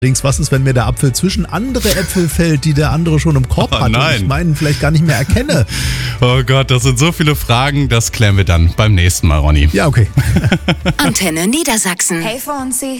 Was ist, wenn mir der Apfel zwischen andere Äpfel fällt, die der andere schon im Korb hat und ich meinen vielleicht gar nicht mehr erkenne? Oh Gott, das sind so viele Fragen, das klären wir dann beim nächsten Mal, Ronny. Ja, okay. Antenne Niedersachsen. Hey Fonsi.